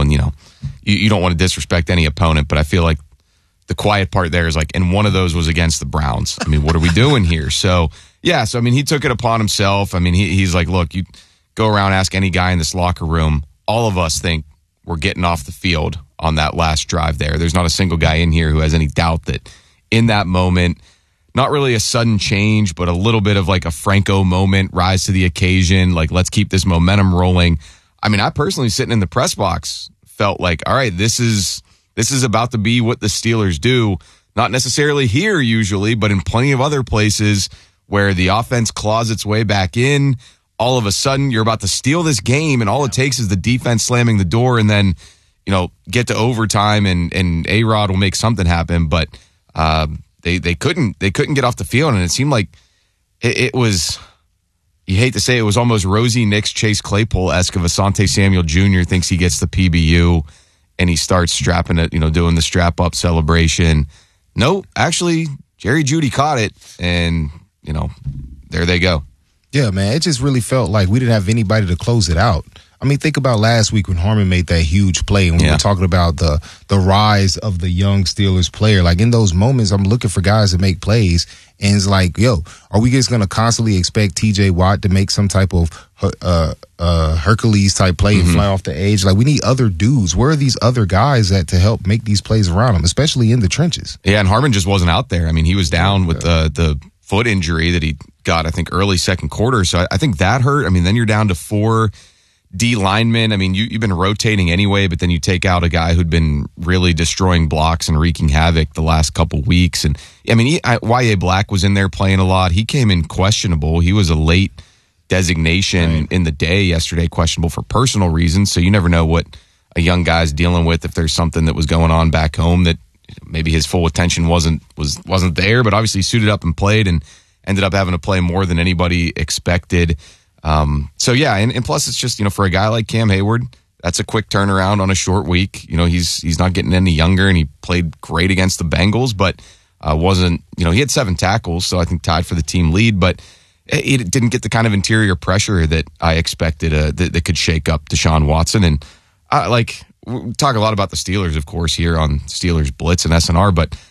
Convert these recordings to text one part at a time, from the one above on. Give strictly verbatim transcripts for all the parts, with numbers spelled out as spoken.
and, you know, you, you don't want to disrespect any opponent, but I feel like the quiet part there is like, and one of those was against the Browns. I mean, what are we doing here? So, yeah, so, I mean, he took it upon himself. I mean, he, he's like, look, you go around, ask any guy in this locker room. All of us think we're getting off the field on that last drive there. There's not a single guy in here who has any doubt that in that moment, not really a sudden change, but a little bit of like a Franco moment, rise to the occasion, like let's keep this momentum rolling. I mean, I personally, sitting in the press box, felt like, all right, this is this is about to be what the Steelers do. Not necessarily here usually, but in plenty of other places where the offense claws its way back in. All of a sudden, you're about to steal this game, and all it takes is the defense slamming the door, and then, you know, get to overtime, and and A-Rod will make something happen. But uh, they they couldn't they couldn't get off the field, and it seemed like it, it was. You hate to say it, it was almost Rosie Nix, Chase Claypool-esque of Asante Samuel Junior thinks he gets the P B U, and he starts strapping it, you know, doing the strap-up celebration. No, actually, Jerry Jeudy caught it, and, you know, there they go. Yeah, man, it just really felt like we didn't have anybody to close it out. I mean, think about last week when Harmon made that huge play, and we yeah. were talking about the the rise of the young Steelers player. Like, in those moments, I'm looking for guys to make plays, and it's like, yo, are we just going to constantly expect T J Watt to make some type of uh, uh, Hercules-type play mm-hmm. and fly off the edge? Like, we need other dudes. Where are these other guys at to help make these plays around him, especially in the trenches? Yeah, and Harmon just wasn't out there. I mean, he was down with the the foot injury that he got, I think, early second quarter. So I, I think that hurt. I mean, then you're down to four D linemen. I mean, you, you've been rotating anyway, but then you take out a guy who'd been really destroying blocks and wreaking havoc the last couple weeks. And I mean, he, I, Y A Black was in there playing a lot. He came in questionable. He was a late designation right. in the day yesterday, questionable for personal reasons. So you never know what a young guy's dealing with, if there's something that was going on back home that maybe his full attention wasn't was wasn't there. But obviously he suited up and played and ended up having to play more than anybody expected. Um, so yeah, and, and plus it's just, you know, for a guy like Cam Hayward, that's a quick turnaround on a short week. You know, he's he's not getting any younger, and he played great against the Bengals, but uh, wasn't, you know, he had seven tackles, so I think tied for the team lead, but it, it didn't get the kind of interior pressure that I expected uh, that, that could shake up Deshaun Watson. And I, like, we talk a lot about the Steelers, of course, here on Steelers Blitz and S N R, but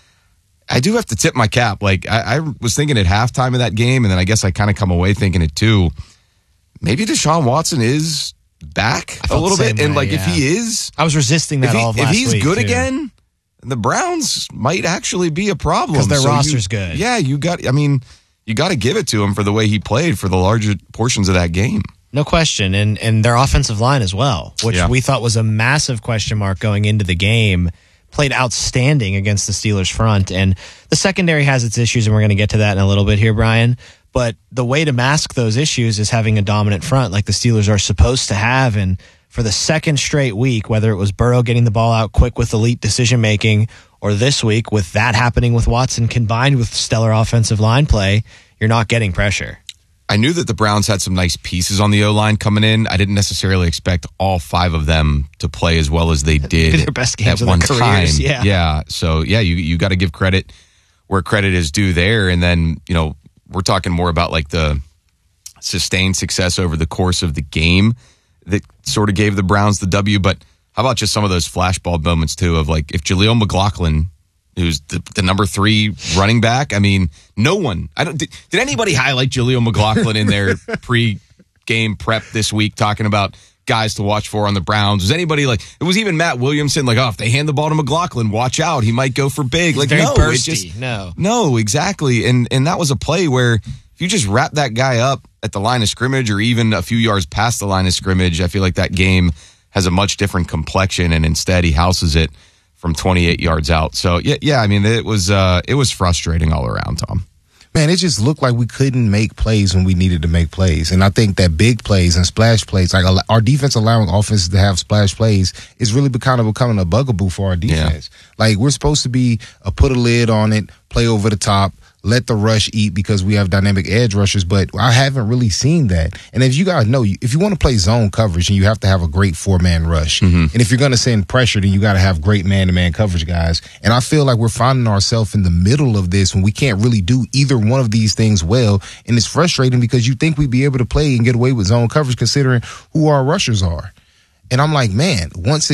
I do have to tip my cap. Like, I, I was thinking at halftime of that game, and then I guess I kind of come away thinking it too. Maybe Deshaun Watson is back a little bit. Way, and, like, yeah. if he is... I was resisting that he, all of last week, If he's good too. again, the Browns might actually be a problem. Because their so roster's you, good. Yeah, you got... I mean, you got to give it to him for the way he played for the larger portions of that game. No question. And and their offensive line as well, which yeah. we thought was a massive question mark going into the game. Played outstanding against the Steelers front. And the secondary has its issues, and we're going to get to that in a little bit here, Brian. But the way to mask those issues is having a dominant front like the Steelers are supposed to have. And for the second straight week, whether it was Burrow getting the ball out quick with elite decision-making, or this week with that happening with Watson combined with stellar offensive line play, you're not getting pressure. I knew that the Browns had some nice pieces on the O-line coming in. I didn't necessarily expect all five of them to play as well as they did their best games at one of their time. Careers, yeah. yeah. So, yeah, you you got to give credit where credit is due there. And then, you know, we're talking more about like the sustained success over the course of the game that sort of gave the Browns the W. But how about just some of those flashball moments, too, of like if Jaleel McLaughlin, who's the, the number three running back, I mean, no one. I don't. Did, did anybody highlight Jaleel McLaughlin in their pre-game prep this week talking about guys to watch for on the Browns? Was anybody like, it was even Matt Williamson, like, oh, if they hand the ball to McLaughlin, watch out, he might go for big. He's like, very no, bursty. it just, no, no, exactly. And and that was a play where if you just wrap that guy up at the line of scrimmage or even a few yards past the line of scrimmage, I feel like that game has a much different complexion, and instead he houses it from twenty-eight yards out. So yeah, yeah. I mean, it was uh, it was frustrating all around, Tom. Man, it just looked like we couldn't make plays when we needed to make plays. And I think that big plays and splash plays, like our defense allowing offenses to have splash plays, is really kind of becoming a bugaboo for our defense. Yeah. Like, we're supposed to be a put a lid on it, play over the top, let the rush eat because we have dynamic edge rushers, but I haven't really seen that. And as you guys know, if you want to play zone coverage, then you have to have a great four-man rush. Mm-hmm. And if you're going to send pressure, then you got to have great man-to-man coverage guys. And I feel like we're finding ourselves in the middle of this when we can't really do either one of these things well. And it's frustrating because you think we'd be able to play and get away with zone coverage considering who our rushers are. And I'm like, man, once it